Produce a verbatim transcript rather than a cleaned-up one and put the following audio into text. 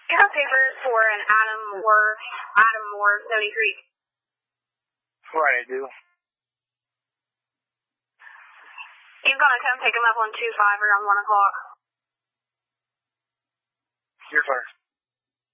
You have papers for an Adam Moore, Adam Moore, Stony Creek. Right, I do. He's gonna come pick him up on two five around one o'clock. You're first.